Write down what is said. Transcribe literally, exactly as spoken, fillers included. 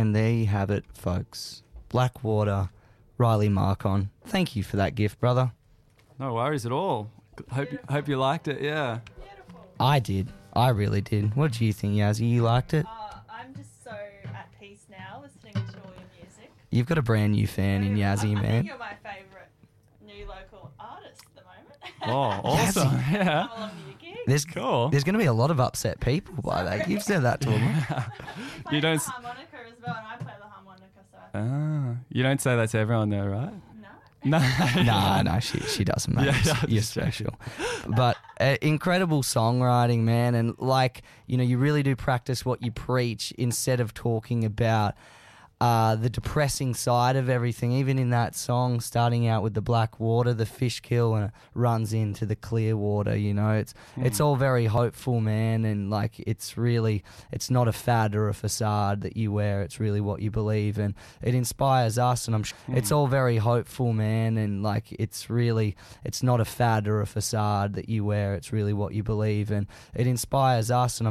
And there you have it, folks. Blackwater, Riley Marcon. Thank you for that gift, brother. No worries at all. Hope hope you liked it. Yeah. I did. I really did. What do you think, Yazzie? You liked it? Uh, I'm just so at peace now listening to all your music. You've got a brand new fan in Yazzie, I, I man. think you're my favourite new local artist at the moment. Oh, awesome. Yeah. Come along to your gig. There's Cool. There's going to be a lot of upset people by that. You've said that to them. You play You don't the s- harmonica as well, and I play the harmonica, so I Ah, you don't say that to everyone though, right? no. No. no, no, she she doesn't, mate. Yeah, yeah, I'm You're just joking. special. But uh, incredible songwriting, man. And like, you know, you really do practice what you preach instead of talking about uh, the depressing side of everything. Even in that song, starting out with the black water, the fish kill, and it runs into the clear water, you know, it's it's all very hopeful, man. And like, it's really, it's not a fad or a facade that you wear. It's really what you believe, and it inspires us. And I'm sh- it's all very hopeful, man. And like, it's really, it's not a fad or a facade that you wear. It's really what you believe, and it inspires us. And I'm